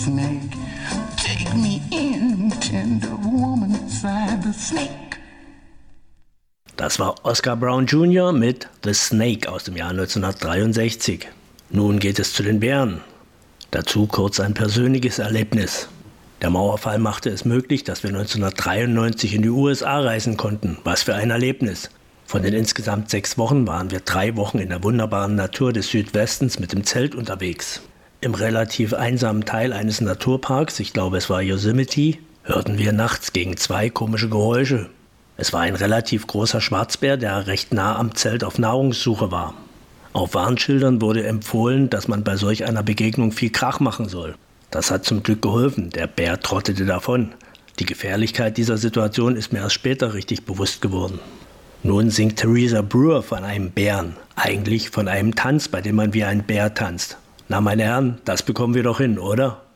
snake. Take me in, tender woman, inside the snake. Das war Oscar Brown Jr. mit The Snake aus dem Jahr 1963. Nun geht es zu den Bären. Dazu kurz ein persönliches Erlebnis. Der Mauerfall machte es möglich, dass wir 1993 in die USA reisen konnten. Was für ein Erlebnis! Von den insgesamt 6 Wochen waren wir 3 Wochen in der wunderbaren Natur des Südwestens mit dem Zelt unterwegs. Im relativ einsamen Teil eines Naturparks, ich glaube es war Yosemite, hörten wir nachts gegen 2 komische Geräusche. Es war ein relativ großer Schwarzbär, der recht nah am Zelt auf Nahrungssuche war. Auf Warnschildern wurde empfohlen, dass man bei solch einer Begegnung viel Krach machen soll. Das hat zum Glück geholfen, der Bär trottete davon. Die Gefährlichkeit dieser Situation ist mir erst später richtig bewusst geworden. Nun singt Theresa Brewer von einem Bären, eigentlich von einem Tanz, bei dem man wie ein Bär tanzt. Na meine Herren, das bekommen wir doch hin, oder?